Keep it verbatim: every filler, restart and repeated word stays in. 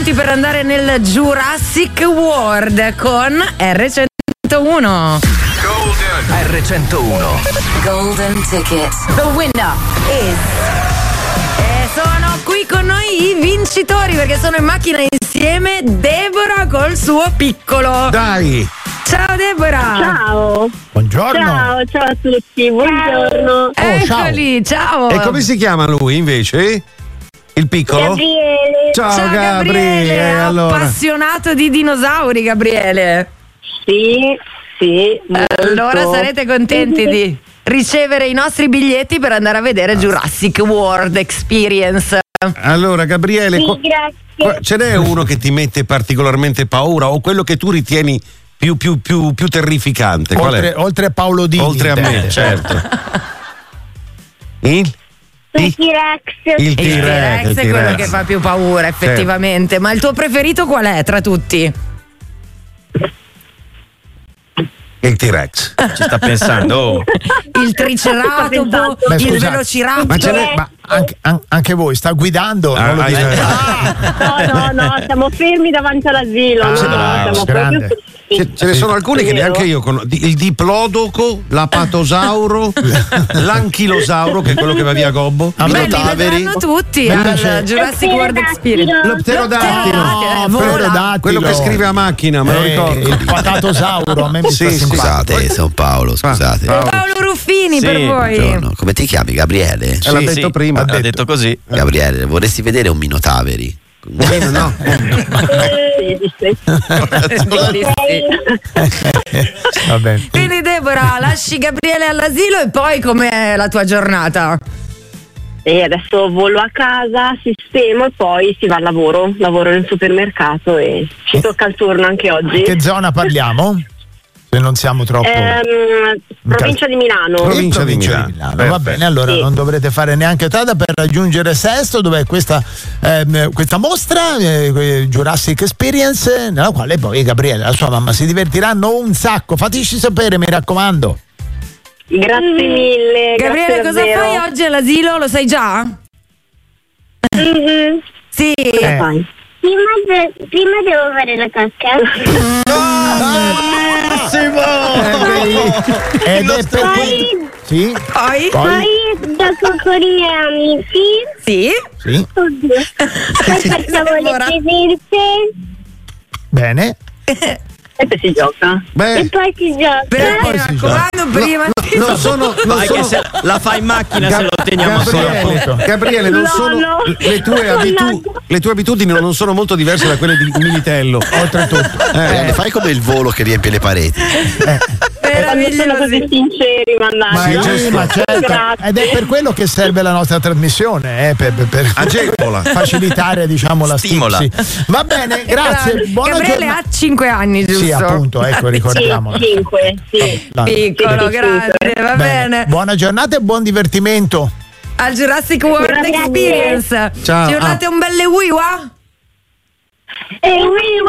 pronti per andare nel Jurassic World con erre centouno. Golden erre centouno Golden Ticket. The winner is. E sono qui con noi i vincitori perché sono in macchina insieme Deborah col suo piccolo. Dai! Ciao Deborah! Ciao! Buongiorno! Ciao, ciao a tutti, buongiorno! Oh, Eccoli, ciao! E come si chiama lui invece? Il piccolo? Gabriele! Ciao, Ciao Gabri! Gabriele, Eh, allora. appassionato di dinosauri, Gabriele. Sì, sì. Allora molto. sarete contenti di ricevere i nostri biglietti per andare a vedere Jurassic World Experience. Allora, Gabriele, Sì, co- grazie. co- ce n'è uno che ti mette particolarmente paura o quello che tu ritieni più, più, più, più terrificante? Qual Oltre, è? oltre a Paolo Dini. Oltre a me, intende. certo. Il? Il T-Rex. Il Il T-Rex, T-Rex il è quello T-Rex. che fa più paura, effettivamente. Ma il tuo preferito qual è tra tutti? Il T-Rex. ci sta pensando. Oh. Il triceratopo, Beh, il scusate, velociraptor. Ma ce n'è- Ma anche, an- anche voi sta guidando? Ah, non lo ah, dite? eh. No, no, no, siamo fermi davanti all'asilo. Ah, no, bravo, siamo grande. proprio fermi. Ce, ce ne sono alcuni che Vero. neanche io conosco. Il diplodoco, l'apatosauro, l'anchilosauro, che è quello che va via Gobbo. A me Beh, li vedranno tutti Mi al piace- Jurassic World Experience. Pterodattilo. Lo pterodattilo. No, No, vola. pterodattilo. Quello che scrive a macchina, me lo Eh, ricordo. il patatosauro, a me mi Sì, sta sì. simpatico. Scusate, sono Paolo, scusate. Paolo. Paolo Ruffini Sì, per voi. Buongiorno. Come ti chiami? Gabriele? Eh, l'ha Sì, detto sì, prima. ha detto così. Gabriele, vorresti vedere un Minotaveri? Eh, no. Sì, sì, sì. Va bene. Quindi Deborah, lasci Gabriele all'asilo e poi com'è la tua giornata? E adesso volo a casa, sistemo e poi si va al lavoro. Lavoro nel supermercato e ci tocca il turno anche oggi. Che zona parliamo? Se non siamo troppo. Ehm, provincia di Milano. Provincia di Provincia Milano. Va Perfetto. bene, allora Sì. non dovrete fare neanche strada per raggiungere Sesto, dove è questa, ehm, questa mostra, eh, Jurassic Experience, nella quale poi Gabriele e la sua mamma si divertiranno un sacco. Fateci sapere, mi raccomando. Grazie mille. Gabriele, grazie cosa davvero. fai oggi all'asilo? Lo sai già? Mhm. Sì. Eh. Fai. Prima, de- prima devo fare la cacca. Ed è per Poi, Sì? Poi? Poi? poi dopo con i miei amici. Sì. Sì? Oddio. Poi facciamo le Ora. presenze Bene. E poi si gioca. e Beh, poi si gioca. Però poi mi si raccomando, prima di non sono. Non Vai sono che se la fa in macchina se lo teniamo solo. Gabriele, appunto. Gabriele, non No, sono no. le, tue No, abitu- no. le tue abitudini non sono molto diverse da quelle di Militello. Oltretutto. Eh, fai come il volo che riempie le pareti. Quando sono così meravigliosi. sinceri, Ma, mannaggia. sì, ma certo. Grazie. Ed è per quello che serve la nostra trasmissione, eh, per, per- per Agevola. facilitare, diciamo, la Stimola. stipsi. Va bene, grazie. Buona Gabriele giornata. ha cinque anni, giusto? Sì, appunto, ecco, ricordiamolo. Sì, cinque, sì. No. Piccolo, Sì, sì, grande, va bene. Buona giornata e buon divertimento. Al Jurassic World Grazie. Experience. Ciao. Ci urlate un belle wiwa? E we